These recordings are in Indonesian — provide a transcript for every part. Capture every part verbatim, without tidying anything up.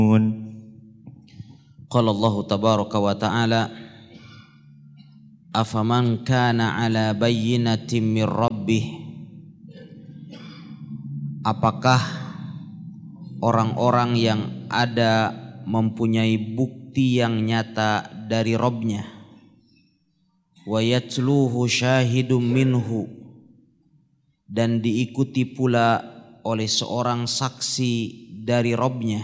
Qala Allah tabaraka wa ta'ala afaman kana ala bayyinatin min rabbih, apakah orang-orang yang ada mempunyai bukti yang nyata dari Rabb-nya, wa yatluhu syahidum minhu, dan diikuti pula oleh seorang saksi dari Rabb-nya,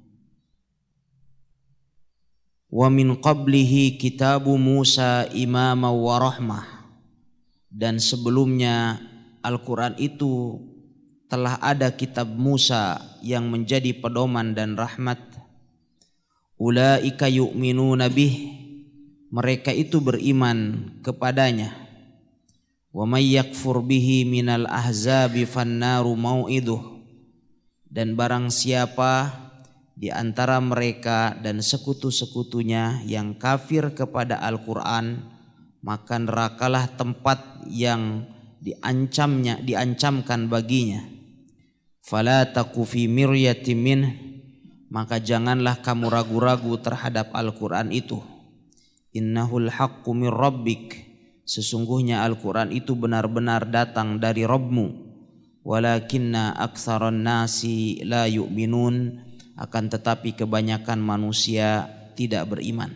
wa min qablihi kitabu Musa imama wa rahmah, dan sebelumnya Al-Quran itu telah ada kitab Musa yang menjadi pedoman dan rahmat. Ulaika yu'minuna bih, mereka itu beriman kepadanya. Wa may yakfur bihi minal ahzabi fannaru mau'iduh, dan barang siapa di antara mereka dan sekutu-sekutunya yang kafir kepada Al-Quran, maka nerakalah tempat yang diancamnya, diancamkan baginya. Fala taku fi miryatin min, maka janganlah kamu ragu-ragu terhadap Al-Quran itu. Innahul haqqu min rabbik, sesungguhnya Al-Quran itu benar-benar datang dari Rabbmu. Walakinna aktsaran nasi la yu'minun, akan tetapi kebanyakan manusia tidak beriman.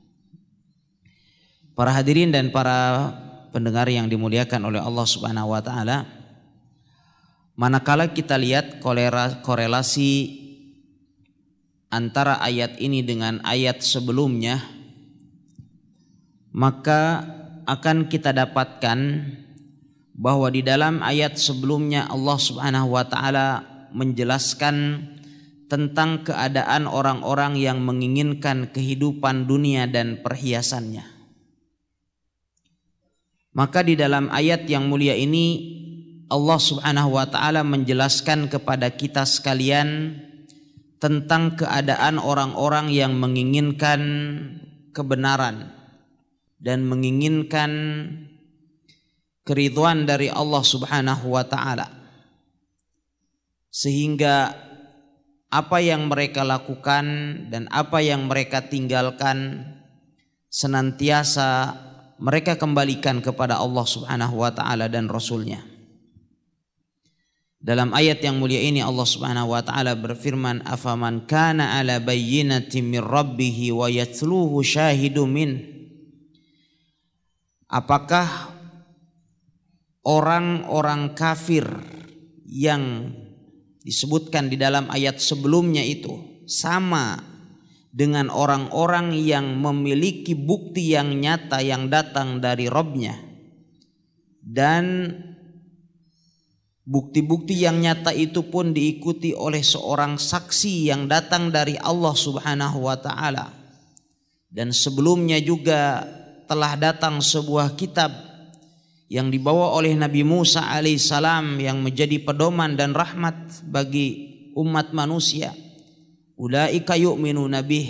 Para hadirin dan para pendengar yang dimuliakan oleh Allah Subhanahu wa taala, manakala kita lihat korelasi antara ayat ini dengan ayat sebelumnya, maka akan kita dapatkan bahwa di dalam ayat sebelumnya Allah Subhanahu wa taala menjelaskan tentang keadaan orang-orang yang menginginkan kehidupan dunia dan perhiasannya. Maka di dalam ayat yang mulia ini Allah Subhanahu wa taala menjelaskan kepada kita sekalian tentang keadaan orang-orang yang menginginkan kebenaran dan menginginkan keridhaan dari Allah Subhanahu wa taala, sehingga apa yang mereka lakukan dan apa yang mereka tinggalkan senantiasa mereka kembalikan kepada Allah Subhanahu wa taala dan Rasul-Nya. Dalam ayat yang mulia ini Allah Subhanahu wa taala berfirman, afaman kana ala bayyinatin min rabbih wa yatluhu syahidum min, apakah orang-orang kafir yang disebutkan di dalam ayat sebelumnya itu sama dengan orang-orang yang memiliki bukti yang nyata yang datang dari Rabb-nya, dan bukti-bukti yang nyata itu pun diikuti oleh seorang saksi yang datang dari Allah Subhanahu wa taala, dan sebelumnya juga telah datang sebuah kitab yang dibawa oleh Nabi Musa alaihissalam yang menjadi pedoman dan rahmat bagi umat manusia. Ulaika yu'minuna bih,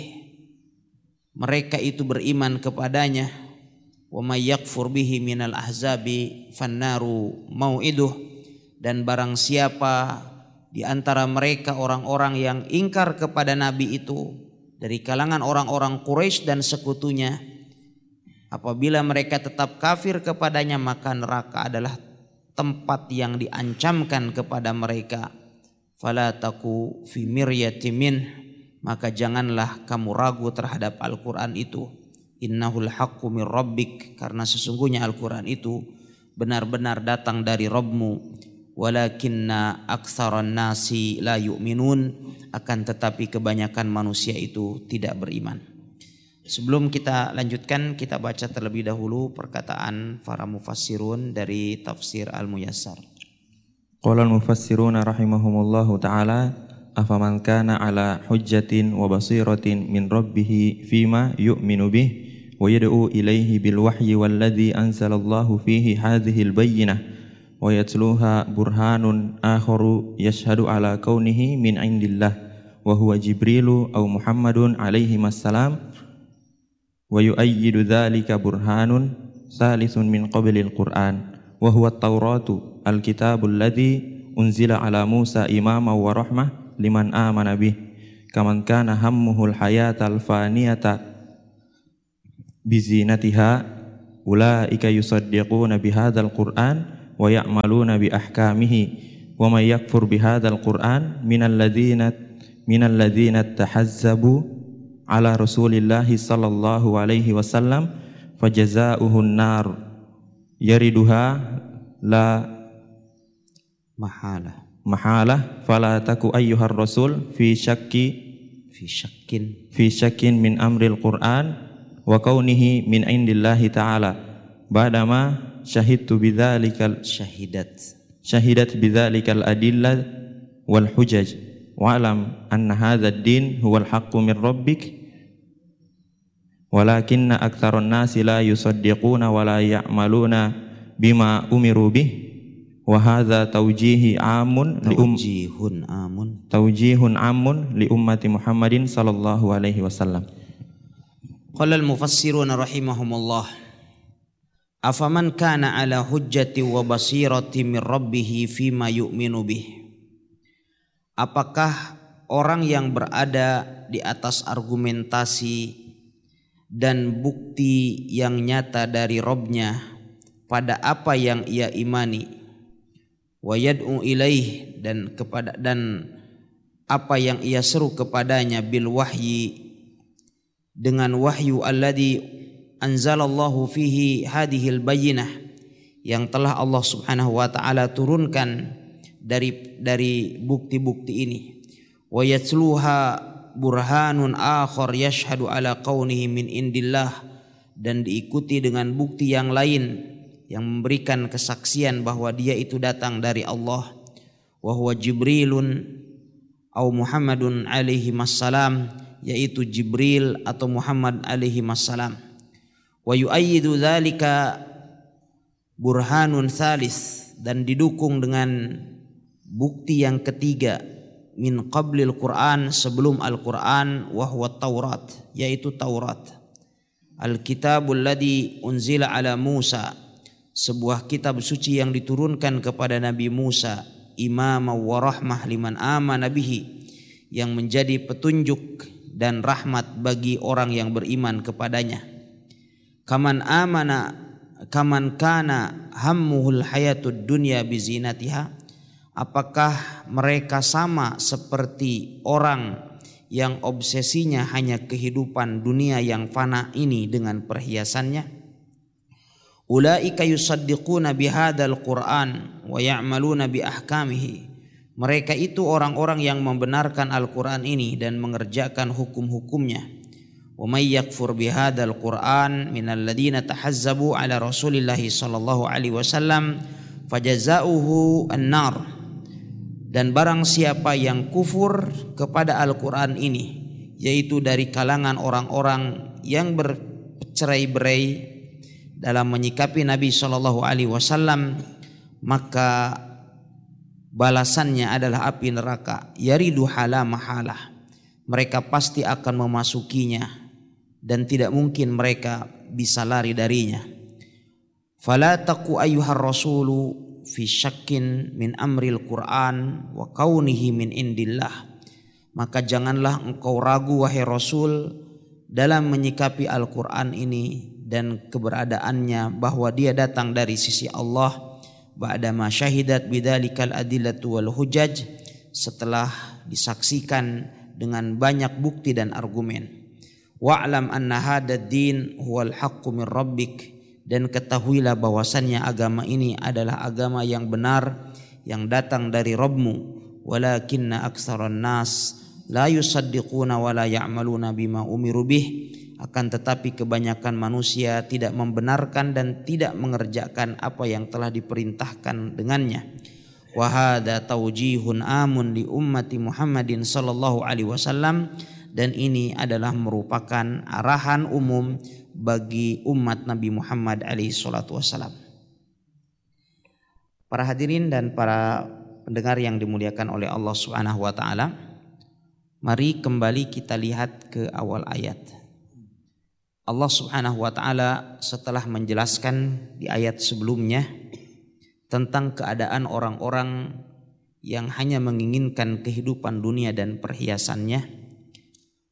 mereka itu beriman kepadanya. Wa may yakfur bihi minal ahzabi fannaru mau'iduh, dan barang siapa di antara mereka orang-orang yang ingkar kepada Nabi itu dari kalangan orang-orang Quraisy dan sekutunya, apabila mereka tetap kafir kepadanya, maka neraka adalah tempat yang diancamkan kepada mereka. Fala taku fi miryatin min, maka janganlah kamu ragu terhadap Al-Quran itu. Innahul haqqu min rabbik, karena sesungguhnya Al-Quran itu benar-benar datang dari Rabbmu. Walakinna aktsaran nasi la yu'minun, akan tetapi kebanyakan manusia itu tidak beriman. Sebelum kita lanjutkan, kita baca terlebih dahulu perkataan para mufassirun dari tafsir Al-Muyassar. Qala al-mufassiruna rahimahumullahu ta'ala, afaman kana ala hujjatin wa basiratin min rabbih fima yu'minu bih wa yad'u ilayhi bil wahyi walladhi anzalallahu fihi hadhihi al-bayyinah wa yatluha burhanun akharu yashhadu ala kaunihi min indillah wa huwa Jibrilu aw Muhammadun alaihi wassalam wa yu'ayyidu dhalika burhanun salisun min qablil Qur'an wa huwa at-Tauratu al-kitabul ladzi unzila ala Musa imama wa rahmah liman amana bih kaman kana hammuhul hayatal faniyata bizinatiha ulaika yusaddiquna bihadzal Qur'an wa ya'maluna bi ahkamihi wa may yakfur bihadzal Qur'an minal ladzina minal ladzina tahazzabu ala Rasulillahi sallallahu alaihi wasallam fajazaohun nar yariduha la mahala mahalah fala taku ayyuhar rasul fi syakki fi syakkin fi syakkin min amril Qur'an wa kaunihi min indillahi ta'ala ba'dama syahidtu bidzalikal syahidat syahidat bidzalikal adillah wal hujaj wa'lam anna hadzal din huwal haqqu min rabbik walakinna aktsaran nasi la yusaddiquna wa la ya'maluna bima umiru bih wa hadza tawjihi amun li um tawjihun amun tawjihun amun li ummati Muhammadin sallallahu alaihi wasallam. Qala al-mufassirun rahimahumullah afaman kana ala hujjati wa basirati min rabbih fima yu'minu bih, apakah orang yang berada di atas argumentasi dan bukti yang nyata dari Rabb-Nya pada apa yang ia imani, wa yad'u ilaih dan kepada dan apa yang ia seru kepadanya, bil wahyi dengan wahyu alladzi anzalallahu fihi hadhil bayyinah yang telah Allah Subhanahu wa taala turunkan dari dari bukti-bukti ini, wa yatsluha burhanun akhar yashhadu ala kaunihi min indillah dan diikuti dengan bukti yang lain yang memberikan kesaksian bahwa dia itu datang dari Allah, wa huwa Jibrilun au Muhammadun alaihi wassalam, yaitu Jibril atau Muhammad alaihi wassalam, wa yu'ayyidu dzalika burhanun tsalis dan didukung dengan bukti yang ketiga min qablil Quran sebelum Al-Quran, wa huwa Taurat, yaitu Taurat, al-kitabul ladzi unzila ala Musa, sebuah kitab suci yang diturunkan kepada Nabi Musa, imama wa rahmah liman amana bihi, yang menjadi petunjuk dan rahmat bagi orang yang beriman kepadanya. Kaman amana kaman kana hammuhul hayatud dunya bizinatiha, apakah mereka sama seperti orang yang obsesinya hanya kehidupan dunia yang fana ini dengan perhiasannya? Ulaika yusaddiquna bihadzal Qur'an wa ya'maluna bi ahkamihi, mereka itu orang-orang yang membenarkan Al-Qur'an ini dan mengerjakan hukum-hukumnya. Wa may yakfur bihadzal Qur'an minal ladzina tahazzabu ala Rasulillah sallallahu alaihi wasallam fajazaohu an-nar, dan barang siapa yang kufur kepada Al-Qur'an ini, yaitu dari kalangan orang-orang yang bercerai-berai dalam menyikapi Nabi sallallahu alaihi wasallam, maka balasannya adalah api neraka, yaridu hala mahalah, mereka pasti akan memasukinya dan tidak mungkin mereka bisa lari darinya. Fala taqu ayyuhar rasulu fi syakkin min amril Qur'an wa kaunihi min indillah, maka janganlah engkau ragu wahai Rasul dalam menyikapi Al-Qur'an ini dan keberadaannya bahwa dia datang dari sisi Allah, ba'dama syahidat bidzalikal adillatu wal hujaj, setelah disaksikan dengan banyak bukti dan argumen. Wa'lam anna hadzal din huwal haqqu min rabbik, dan ketahuilah bahwasannya agama ini adalah agama yang benar yang datang dari Rabbmu. Walakinna aktsaran nas la yusaddiquna wa la ya'maluna bima umiru bih, akan tetapi kebanyakan manusia tidak membenarkan dan tidak mengerjakan apa yang telah diperintahkan dengannya. Wa hadza tawjihun amun li ummati Muhammadin sallallahu alaihi wasallam, dan ini adalah merupakan arahan umum bagi umat Nabi Muhammad alaihi salatu wasallam. Para hadirin dan para pendengar yang dimuliakan oleh Allah Subhanahu wa taala, mari kembali kita lihat ke awal ayat. Allah Subhanahu wa taala setelah menjelaskan di ayat sebelumnya tentang keadaan orang-orang yang hanya menginginkan kehidupan dunia dan perhiasannya,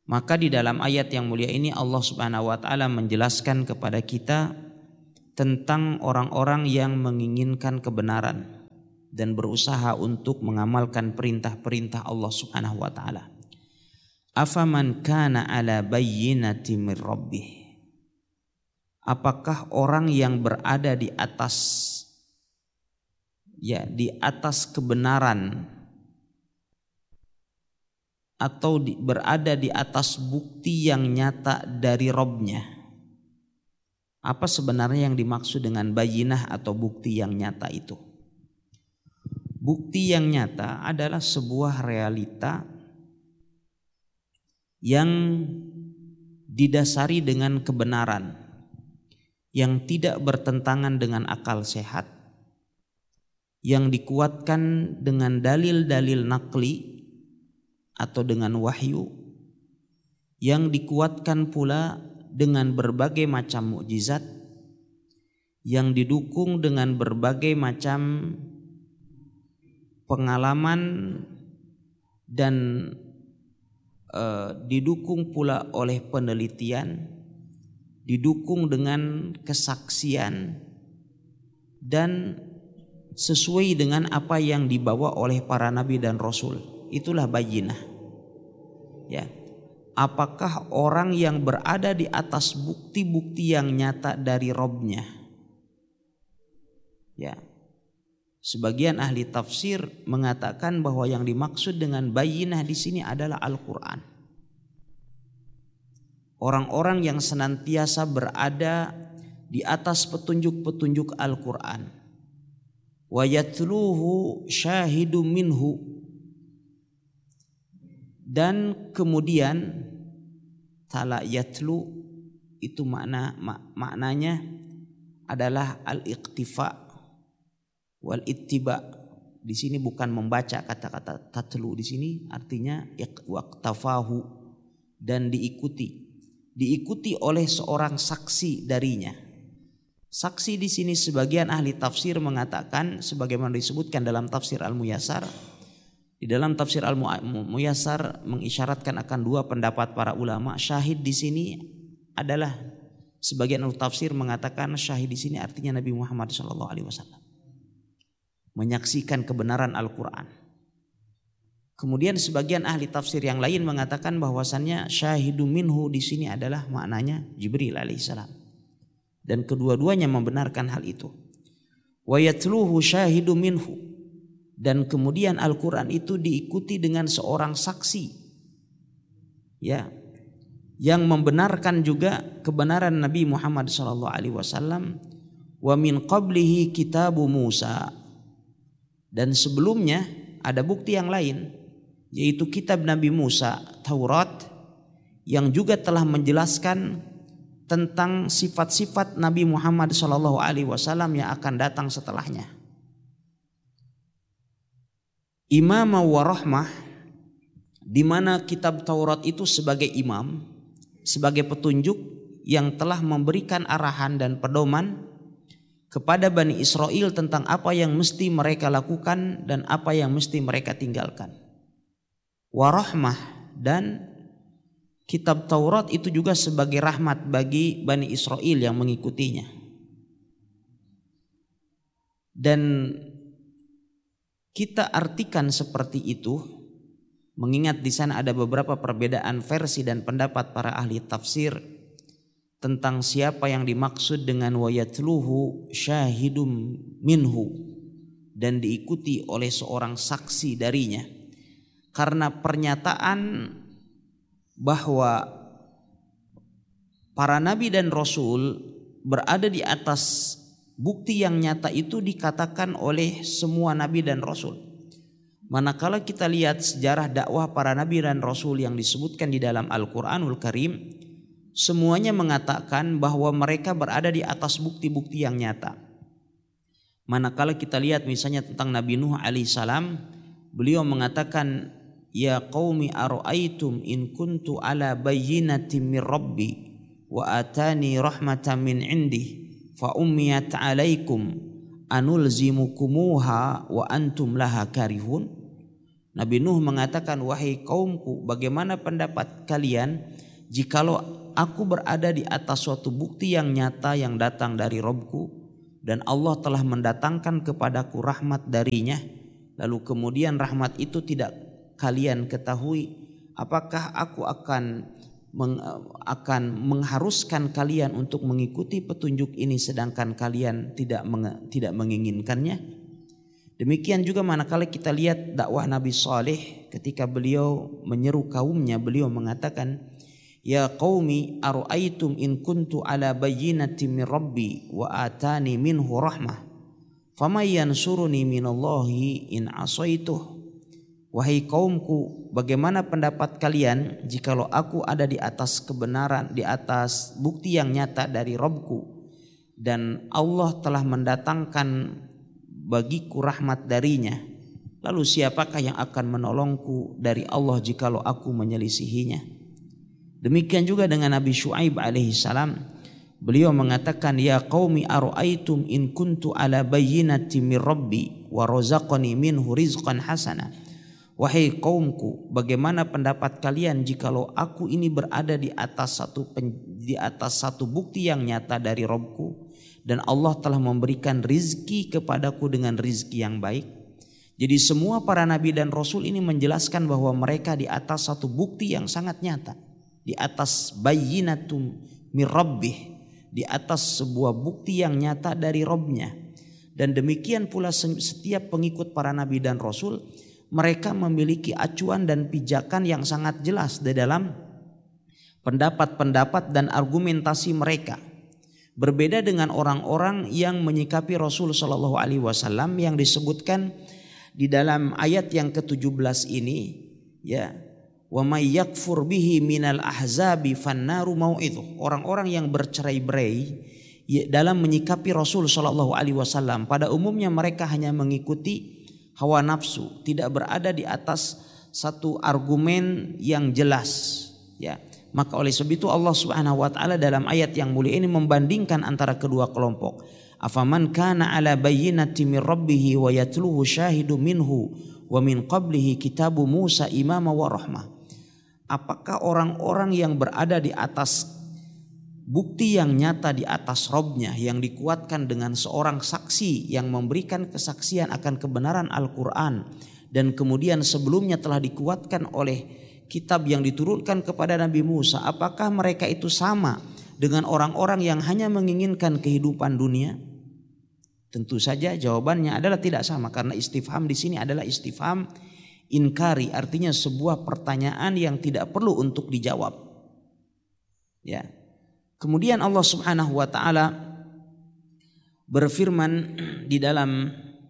Maka di dalam ayat yang mulia ini Allah Subhanahu wa taala menjelaskan kepada kita tentang orang-orang yang menginginkan kebenaran dan berusaha untuk mengamalkan perintah-perintah Allah Subhanahu wa taala. Afaman kana ala bayyinati mir rabbih. Apakah orang yang berada di atas ya di atas kebenaran atau di, berada di atas bukti yang nyata dari Rabb-nya. Apa sebenarnya yang dimaksud dengan bayyinah atau bukti yang nyata itu? Bukti yang nyata adalah sebuah realita yang didasari dengan kebenaran, yang tidak bertentangan dengan akal sehat, yang dikuatkan dengan dalil-dalil nakli atau dengan wahyu, yang dikuatkan pula dengan berbagai macam mukjizat, yang didukung dengan berbagai macam pengalaman dan eh, didukung pula oleh penelitian, didukung dengan kesaksian dan sesuai dengan apa yang dibawa oleh para nabi dan rasul. Itulah bayyinah. Ya. Apakah orang yang berada di atas bukti-bukti yang nyata dari Rabb-nya? Ya. Sebagian ahli tafsir mengatakan bahwa yang dimaksud dengan bayyinah di sini adalah Al-Qur'an. Orang-orang yang senantiasa berada di atas petunjuk-petunjuk Al-Quran. Wa yatluhu syahidum minhu. Dan kemudian tala yatlu itu makna mak, maknanya adalah al-iqtifa wal ittiba. Di sini bukan membaca kata-kata tatlu, di sini artinya iqtafahu dan diikuti. Diikuti oleh seorang saksi darinya. Saksi di sini sebagian ahli tafsir mengatakan sebagaimana disebutkan dalam tafsir Al-Muyassar. Di dalam tafsir Al-Muyassar mengisyaratkan akan dua pendapat para ulama. Syahid di sini adalah sebagian ahli tafsir mengatakan syahid di sini artinya Nabi Muhammad shallallahu alaihi wasallam menyaksikan kebenaran Al-Quran. Kemudian sebagian ahli tafsir yang lain mengatakan bahwasannya syahidu minhu di sini adalah maknanya Jibril alaihissalam. Dan kedua-duanya membenarkan hal itu. Wa yatluhu syahidu minhu. Dan kemudian Al-Quran itu diikuti dengan seorang saksi. Ya. Yang membenarkan juga kebenaran Nabi Muhammad sallallahu alaihi wasallam. Wa min qablihi kitabu Musa. Dan sebelumnya ada bukti yang lain, yaitu kitab Nabi Musa, Taurat, yang juga telah menjelaskan tentang sifat-sifat Nabi Muhammad shallallahu alaihi wasallam yang akan datang setelahnya. Imam wa rahmah, di mana kitab Taurat itu sebagai imam, sebagai petunjuk yang telah memberikan arahan dan pedoman kepada Bani Israel tentang apa yang mesti mereka lakukan dan apa yang mesti mereka tinggalkan. Warahmah, dan kitab Taurat itu juga sebagai rahmat bagi Bani Israel yang mengikutinya. Dan kita artikan seperti itu, mengingat di sana ada beberapa perbedaan versi dan pendapat para ahli tafsir tentang siapa yang dimaksud dengan wayatluhu syahidum minhu dan diikuti oleh seorang saksi darinya. Karena pernyataan bahwa para nabi dan rasul berada di atas bukti yang nyata itu dikatakan oleh semua nabi dan rasul. Manakala kita lihat sejarah dakwah para nabi dan rasul yang disebutkan di dalam Al-Quranul Karim, semuanya mengatakan bahwa mereka berada di atas bukti-bukti yang nyata. Manakala kita lihat misalnya tentang Nabi Nuh alaihissalam, beliau mengatakan, ya qaumi ara'aitum in kuntu ala bayyinatin min rabbi wa atani rahmatan min indih fa ummiyat alaikum anulzimukumuha wa antum laha karihun. Nabi Nuh mengatakan, wahai kaumku, bagaimana pendapat kalian jikalau aku berada di atas suatu bukti yang nyata yang datang dari Robku, dan Allah telah mendatangkan kepadaku rahmat darinya, lalu kemudian rahmat itu tidak kalian ketahui, apakah aku akan meng, akan mengharuskan kalian untuk mengikuti petunjuk ini sedangkan kalian tidak meng, tidak menginginkannya? Demikian juga manakala kita lihat dakwah Nabi Saleh ketika beliau menyeru kaumnya, beliau mengatakan, ya qaumi ara'aitum in kuntu ala bayyinatin min rabbi wa atani minhu rahmah famay yansuruni minallahi in asaituh. Wahai kaumku, bagaimana pendapat kalian jikalau aku ada di atas kebenaran, di atas bukti yang nyata dari Rabbku, dan Allah telah mendatangkan bagiku rahmat darinya, lalu siapakah yang akan menolongku dari Allah jikalau aku menyelisihinya? Demikian juga dengan Nabi Syuaib alaihi salam, beliau mengatakan, ya qaumi ara'aitum in kuntu ala bayyinatin min rabbi wa razaqani minhu rizqan hasana. Wahai kaumku, bagaimana pendapat kalian jikalau aku ini berada di atas satu di atas satu bukti yang nyata dari Rabbku, dan Allah telah memberikan rizki kepadaku dengan rizki yang baik. Jadi semua para nabi dan rasul ini menjelaskan bahwa mereka di atas satu bukti yang sangat nyata, di atas bayyinatum mir rabbih, di atas sebuah bukti yang nyata dari Rabbnya. Dan demikian pula setiap pengikut para nabi dan rasul, mereka memiliki acuan dan pijakan yang sangat jelas di dalam pendapat-pendapat dan argumentasi mereka. Berbeda dengan orang-orang yang menyikapi Rasul Shallallahu Alaihi Wasallam yang disebutkan di dalam ayat yang ketujuh belas ini, ya, wa may yakfur bihi minal ahzabi fannaru mau'idhuh. Orang-orang yang bercerai-berai ya, dalam menyikapi Rasul Shallallahu Alaihi Wasallam, pada umumnya mereka hanya mengikuti hawa nafsu, tidak berada di atas satu argumen yang jelas, ya. Maka oleh sebab itu Allah Subhanahu wa taala dalam ayat yang mulia ini membandingkan antara kedua kelompok. Afaman kana ala bayyinatin min rabbih wa yatluhu syahidu minhu wa min qablihi kitabu Musa imama wa rahmah. Apakah orang-orang yang berada di atas bukti yang nyata di atas Rabbnya, yang dikuatkan dengan seorang saksi yang memberikan kesaksian akan kebenaran Al-Quran, dan kemudian sebelumnya telah dikuatkan oleh kitab yang diturunkan kepada Nabi Musa, apakah mereka itu sama dengan orang-orang yang hanya menginginkan kehidupan dunia? Tentu saja jawabannya adalah tidak sama, karena istifham di sini adalah istifham inkari, artinya sebuah pertanyaan yang tidak perlu untuk dijawab. Ya. Kemudian Allah Subhanahu wa taala berfirman di dalam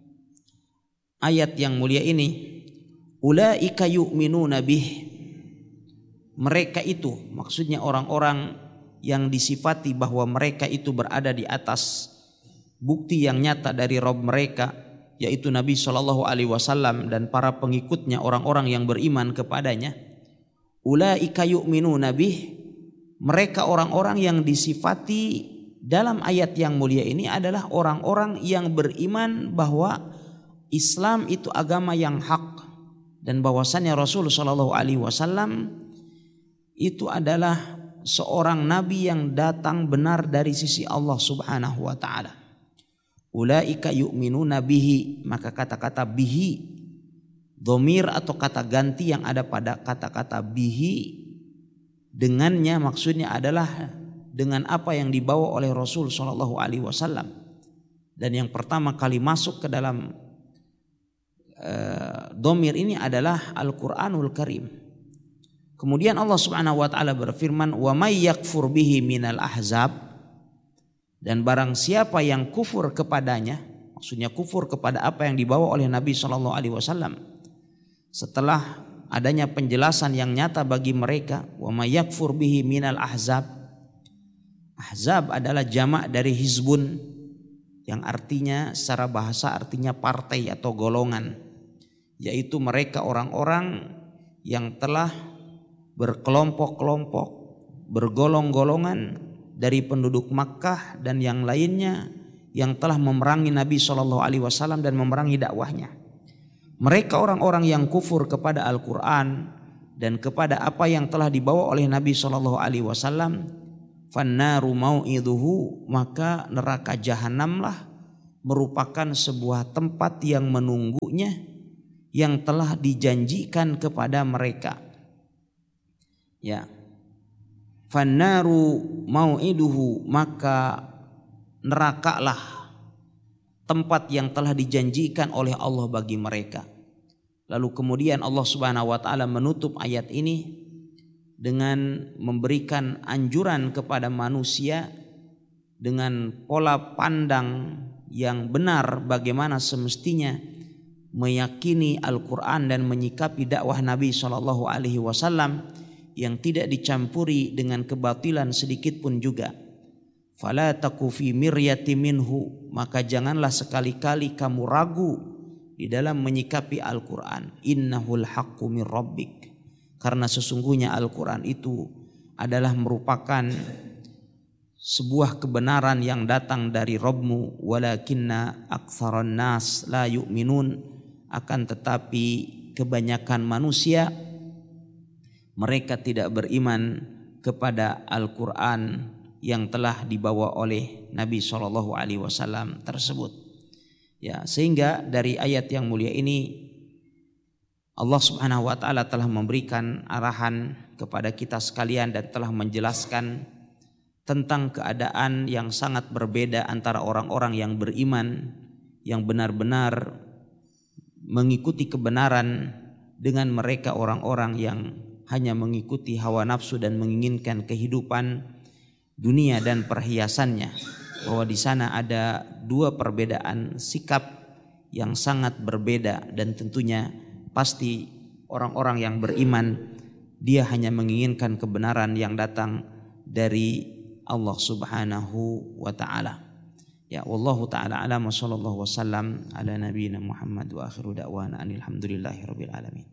ayat yang mulia ini, ulaika yu'minuna bih. Mereka itu, maksudnya orang-orang yang disifati bahwa mereka itu berada di atas bukti yang nyata dari Rabb mereka, yaitu Nabi Shallallahu Alaihi Wasallam dan para pengikutnya, orang-orang yang beriman kepadanya. Ulaika yu'minuna bih. Mereka orang-orang yang disifati dalam ayat yang mulia ini adalah orang-orang yang beriman bahwa Islam itu agama yang hak, dan bahwasannya Rasul Shallallahu Alaihi Wasallam itu adalah seorang nabi yang datang benar dari sisi Allah Subhanahu wa taala. Ulaika yu'minuna bihi, maka kata-kata bihi dhamir atau kata ganti yang ada pada kata-kata bihi, dengannya maksudnya adalah dengan apa yang dibawa oleh Rasul Shallallahu Alaihi Wasallam. Dan yang pertama kali masuk ke dalam uh, dhamir ini adalah Al-Quranul Karim. Kemudian Allah Subhanahu wa taala berfirman, wa may yakfur bihi minal ahzab, dan barang siapa yang kufur kepadanya, maksudnya kufur kepada apa yang dibawa oleh Nabi Shallallahu Alaihi Wasallam setelah adanya penjelasan yang nyata bagi mereka, wa may yakfur bihi minal ahzab. Ahzab adalah jamak dari hizbun, yang artinya secara bahasa artinya partai atau golongan, yaitu mereka orang-orang yang telah berkelompok-kelompok, bergolong-golongan dari penduduk Makkah dan yang lainnya yang telah memerangi Nabi Shallallahu Alaihi Wasallam dan memerangi dakwahnya. Mereka orang-orang yang kufur kepada Al-Quran dan kepada apa yang telah dibawa oleh Nabi shallallahu alaihi wasallam, fannaru mau'iduhu, maka neraka jahanamlah merupakan sebuah tempat yang menunggunya, yang telah dijanjikan kepada mereka. Ya, fannaru mau'iduhu, maka nerakalah tempat yang telah dijanjikan oleh Allah bagi mereka. Lalu kemudian Allah Subhanahu wa taala menutup ayat ini dengan memberikan anjuran kepada manusia dengan pola pandang yang benar bagaimana semestinya meyakini Al-Quran dan menyikapi dakwah Nabi shallallahu alaihi wasallam yang tidak dicampuri dengan kebatilan sedikit pun juga. Fala taku fi miryati minhu, maka janganlah sekali-kali kamu ragu di dalam menyikapi Al-Quran. Innahul haqqu min rabbik, karena sesungguhnya Al-Quran itu adalah merupakan sebuah kebenaran yang datang dari Rabbmu. Walakinna aktsaran nas la yu'minun, akan tetapi kebanyakan manusia mereka tidak beriman kepada Al-Quran yang telah dibawa oleh Nabi shallallahu alaihi wasallam tersebut. Ya, sehingga dari ayat yang mulia ini Allah Subhanahu wa taala telah memberikan arahan kepada kita sekalian dan telah menjelaskan tentang keadaan yang sangat berbeda antara orang-orang yang beriman, yang benar-benar mengikuti kebenaran, dengan mereka orang-orang yang hanya mengikuti hawa nafsu dan menginginkan kehidupan dunia dan perhiasannya. Bahwa di sana ada dua perbedaan sikap yang sangat berbeda, dan tentunya pasti orang-orang yang beriman dia hanya menginginkan kebenaran yang datang dari Allah Subhanahu wa taala. Ya, wallahu taala alam, sallallahu wasallam ala nabiyina Muhammad wa akhiru da'wana alhamdulillahirabbil alamin.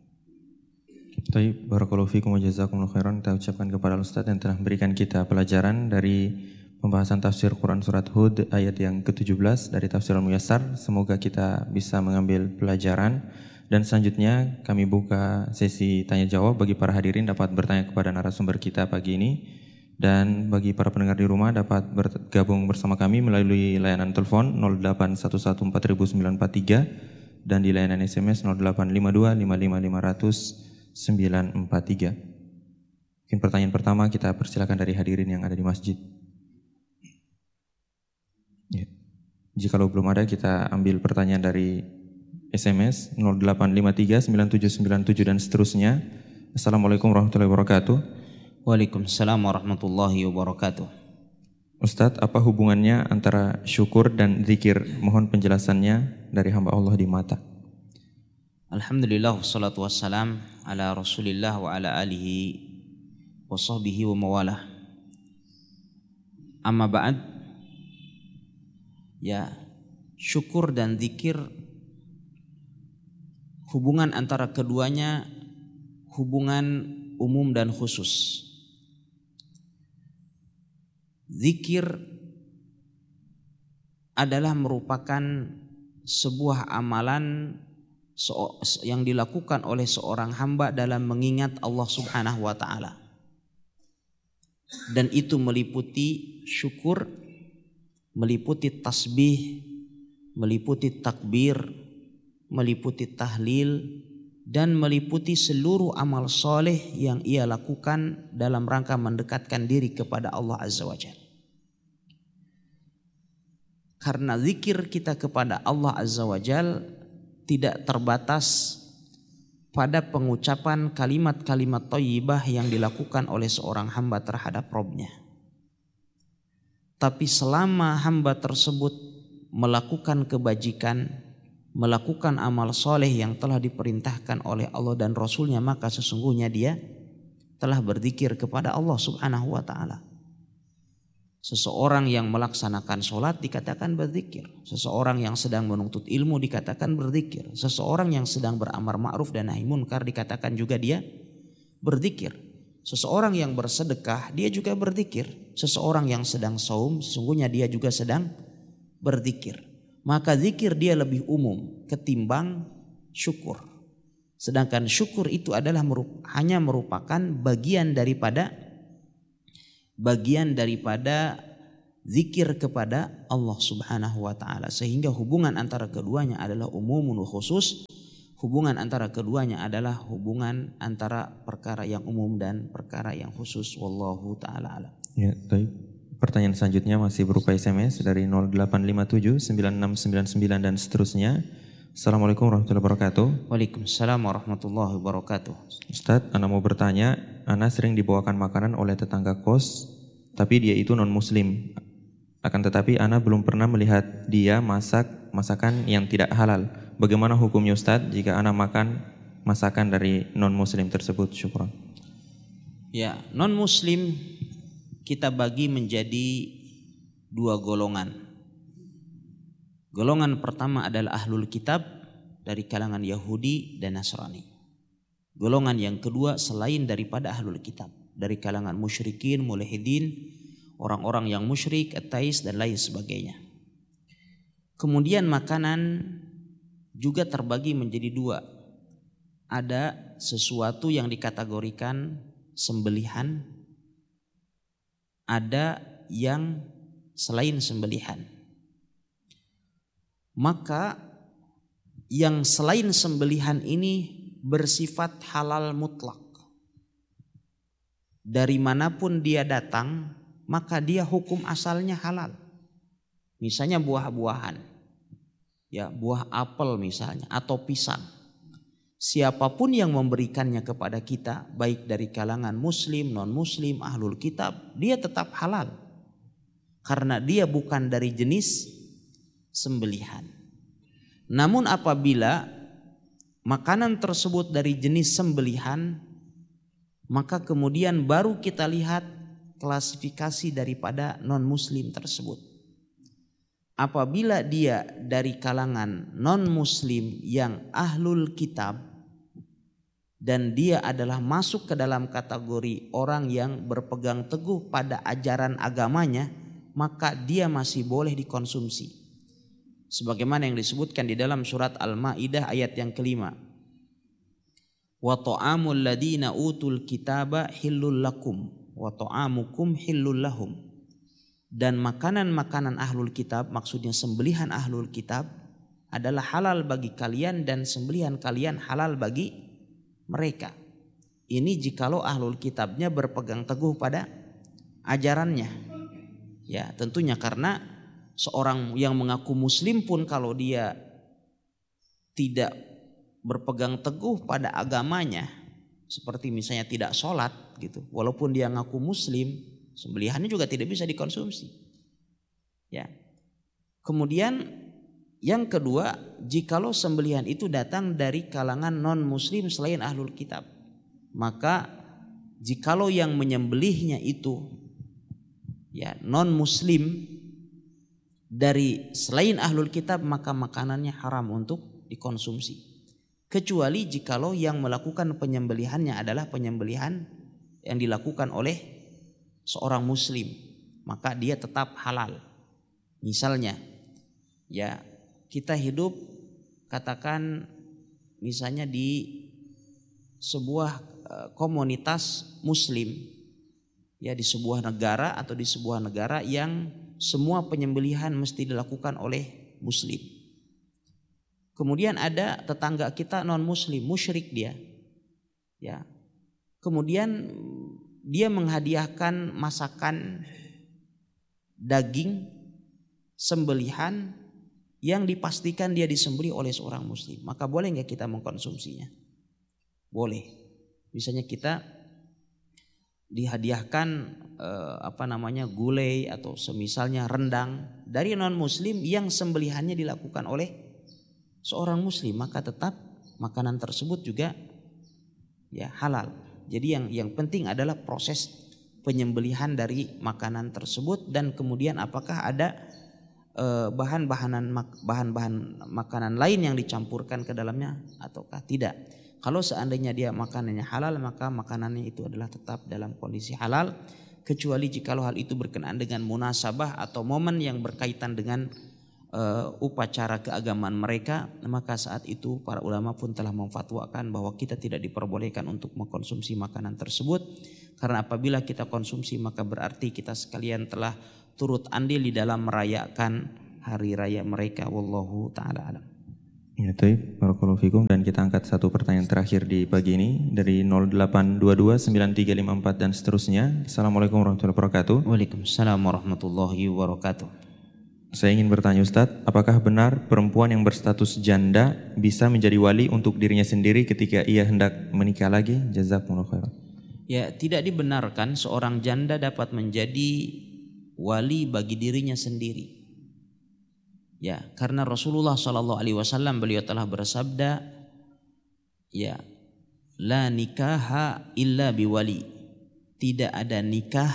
Baik, barakallahu fikum wa jazakumullahu khairan. Kita ucapkan kepada Ustaz yang telah memberikan kita pelajaran dari pembahasan tafsir Quran surat Hud ayat yang ke tujuh belas dari Tafsir Al-Muyassar. Semoga kita bisa mengambil pelajaran. Dan selanjutnya kami buka sesi tanya jawab. Bagi para hadirin dapat bertanya kepada narasumber kita pagi ini. Dan bagi para pendengar di rumah dapat bergabung bersama kami melalui layanan telepon nol delapan satu satu empat sembilan empat tiga dan di layanan S M S nol delapan lima dua lima lima lima nol nol sembilan empat tiga. Mungkin pertanyaan pertama kita persilakan dari hadirin yang ada di masjid. Ya. Jikalau belum ada, kita ambil pertanyaan dari S M S nol delapan lima tiga sembilan tujuh sembilan tujuh dan seterusnya. Assalamualaikum warahmatullahi wabarakatuh. Waalaikumsalam warahmatullahi wabarakatuh. Ustadz, apa hubungannya antara syukur dan zikir? Mohon penjelasannya dari hamba Allah di mata. Alhamdulillah, wassalatu wassalam ala rasulillah wa ala alihi wa sahbihi wa mawalah. Amma ba'd. Ya, syukur dan zikir, hubungan antara keduanya hubungan umum dan khusus. Zikir adalah merupakan sebuah amalan yang dilakukan oleh seorang hamba dalam mengingat Allah Subhanahu wa taala. Dan itu meliputi syukur, meliputi tasbih, meliputi takbir, meliputi tahlil, dan meliputi seluruh amal soleh yang ia lakukan dalam rangka mendekatkan diri kepada Allah Azza wa Jalla. Karena zikir kita kepada Allah Azza wa Jalla tidak terbatas pada pengucapan kalimat-kalimat thayyibah yang dilakukan oleh seorang hamba terhadap Rabb-nya. Tapi selama hamba tersebut melakukan kebajikan, melakukan amal soleh yang telah diperintahkan oleh Allah dan Rasulnya, maka sesungguhnya dia telah berzikir kepada Allah Subhanahu wa ta'ala. Seseorang yang melaksanakan sholat dikatakan berzikir. Seseorang yang sedang menuntut ilmu dikatakan berzikir. Seseorang yang sedang beramar ma'ruf dan nahi munkar dikatakan juga dia berzikir. Seseorang yang bersedekah dia juga berzikir. Seseorang yang sedang saum sesungguhnya dia juga sedang berzikir. Maka zikir dia lebih umum ketimbang syukur. Sedangkan syukur itu adalah merup, hanya merupakan bagian daripada bagian daripada zikir kepada Allah Subhanahu wa taala, sehingga hubungan antara keduanya adalah umumun wa khusus. Hubungan antara keduanya adalah hubungan antara perkara yang umum dan perkara yang khusus. Wallahu taala alam. Ya, baik. Pertanyaan selanjutnya masih berupa S M S dari nol delapan lima tujuh sembilan enam sembilan sembilan dan seterusnya. Assalamualaikum warahmatullahi wabarakatuh. Waalaikumsalam warahmatullahi wabarakatuh. Ustadz, Ana mau bertanya, Ana sering dibawakan makanan oleh tetangga kos, tapi dia itu non muslim. Akan tetapi Ana belum pernah melihat dia masak masakan yang tidak halal. Bagaimana hukumnya Ustadz jika Ana makan masakan dari non muslim tersebut? Syukran. Ya, non muslim kita bagi menjadi dua golongan. Golongan pertama adalah ahlul kitab dari kalangan Yahudi dan Nasrani. Golongan yang kedua selain daripada ahlul kitab, dari kalangan musyrikin, mulhidin, orang-orang yang musyrik, ateis dan lain sebagainya. Kemudian makanan juga terbagi menjadi dua. Ada sesuatu yang dikategorikan sembelihan, ada yang selain sembelihan. Maka yang selain sembelihan ini bersifat halal mutlak. Dari manapun dia datang, maka dia hukum asalnya halal. Misalnya buah-buahan, ya buah apel misalnya, atau pisang. Siapapun yang memberikannya kepada kita, baik dari kalangan muslim, non-muslim, ahlul kitab, dia tetap halal. Karena dia bukan dari jenis sembelihan. Namun apabila makanan tersebut dari jenis sembelihan, maka kemudian baru kita lihat klasifikasi daripada non-muslim tersebut. Apabila dia dari kalangan non-muslim yang ahlul kitab dan dia adalah masuk ke dalam kategori orang yang berpegang teguh pada ajaran agamanya, maka dia masih boleh dikonsumsi. Sebagaimana yang disebutkan di dalam surat Al-Maidah ayat yang kelima. Wa ta'amul ladina utul kitaba hillul lakum wa ta'amukum hillul lahum. Dan makanan-makanan ahlul kitab, maksudnya sembelihan ahlul kitab, adalah halal bagi kalian dan sembelihan kalian halal bagi mereka. Ini jikalau ahlul kitabnya berpegang teguh pada ajarannya. Ya, tentunya karena seorang yang mengaku muslim pun kalau dia tidak berpegang teguh pada agamanya, seperti misalnya tidak sholat gitu, walaupun dia ngaku muslim, sembelihannya juga tidak bisa dikonsumsi. Ya. Kemudian yang kedua, jikalau sembelihan itu datang dari kalangan non muslim selain ahlul kitab, maka jikalau yang menyembelihnya itu ya non muslim dari selain ahlul kitab, maka makanannya haram untuk dikonsumsi. Kecuali jikalau yang melakukan penyembelihannya adalah penyembelihan yang dilakukan oleh seorang muslim, maka dia tetap halal. Misalnya, ya kita hidup katakan misalnya di sebuah komunitas muslim, ya di sebuah negara atau di sebuah negara yang semua penyembelihan mesti dilakukan oleh muslim. Kemudian ada tetangga kita non muslim, musyrik dia. Ya. Kemudian dia menghadiahkan masakan daging sembelihan yang dipastikan dia disembelih oleh seorang muslim. Maka boleh enggak kita mengkonsumsinya? Boleh. Misalnya kita dihadiahkan eh, apa namanya gulai atau semisalnya rendang dari non muslim yang sembelihannya dilakukan oleh seorang muslim, maka tetap makanan tersebut juga ya halal. Jadi yang yang penting adalah proses penyembelihan dari makanan tersebut dan kemudian apakah ada eh, bahan-bahanan bahan-bahan makanan lain yang dicampurkan ke dalamnya ataukah tidak. Kalau seandainya dia makanannya halal, maka makanannya itu adalah tetap dalam kondisi halal, kecuali jikalau hal itu berkenaan dengan munasabah atau momen yang berkaitan dengan uh, upacara keagamaan mereka, maka saat itu para ulama pun telah memfatwakan bahwa kita tidak diperbolehkan untuk mengkonsumsi makanan tersebut, karena apabila kita konsumsi maka berarti kita sekalian telah turut andil di dalam merayakan hari raya mereka. Wallahu ta'ala alam. Ya, baik, barakallahu fikum. Dan kita angkat satu pertanyaan terakhir di pagi ini dari nol delapan dua dua sembilan tiga lima empat dan seterusnya. Assalamualaikum warahmatullahi wabarakatuh. Waalaikumsalam warahmatullahi wabarakatuh. Saya ingin bertanya Ustadz, apakah benar perempuan yang berstatus janda bisa menjadi wali untuk dirinya sendiri ketika ia hendak menikah lagi? Jazakumullah khairan. Ya, tidak dibenarkan seorang janda dapat menjadi wali bagi dirinya sendiri. Ya, karena Rasulullah Shallallahu Alaihi Wasallam beliau telah bersabda, ya, la nikaha illa biwali, tidak ada nikah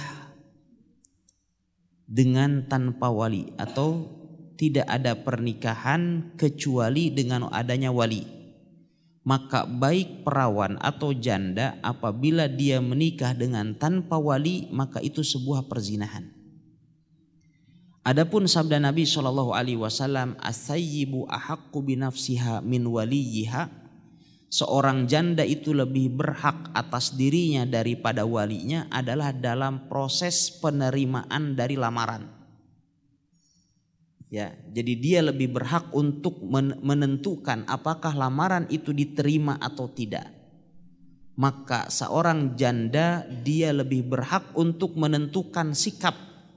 dengan tanpa wali, atau tidak ada pernikahan kecuali dengan adanya wali. Maka baik perawan atau janda apabila dia menikah dengan tanpa wali, maka itu sebuah perzinahan. Adapun sabda Nabi shallallahu alaihi wasallam, as-sayyibu ahaqqu binafsiha min waliyiha, seorang janda itu lebih berhak atas dirinya daripada walinya adalah dalam proses penerimaan dari lamaran. Ya, jadi dia lebih berhak untuk menentukan apakah lamaran itu diterima atau tidak. Maka seorang janda dia lebih berhak untuk menentukan sikap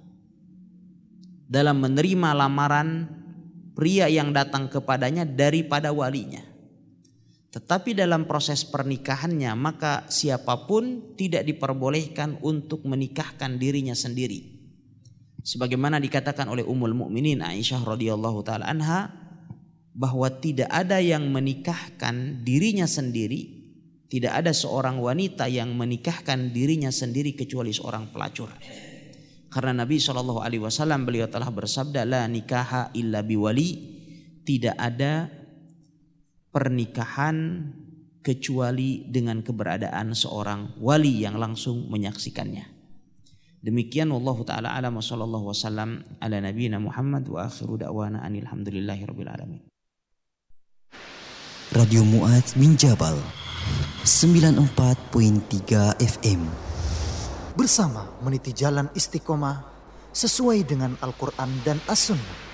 dalam menerima lamaran pria yang datang kepadanya daripada walinya. Tetapi dalam proses pernikahannya maka siapapun tidak diperbolehkan untuk menikahkan dirinya sendiri. Sebagaimana dikatakan oleh Ummul Mukminin Aisyah radhiyallahu taala anha, bahwa tidak ada yang menikahkan dirinya sendiri, tidak ada seorang wanita yang menikahkan dirinya sendiri kecuali seorang pelacur. Karena Nabi shallallahu alaihi wasallam beliau telah bersabda, la nikaha illa biwali, tidak ada pernikahan kecuali dengan keberadaan seorang wali yang langsung menyaksikannya. Demikian wallahu taala alam wa sallallahu wasallam ala nabiyina Muhammad wa akhiru da'wana anil hamdulillahi rabbil alamin. Radio Mu'adz bin Jabal sembilan puluh empat koma tiga F M. Bersama meniti jalan istiqomah sesuai dengan Al-Quran dan As-Sunnah.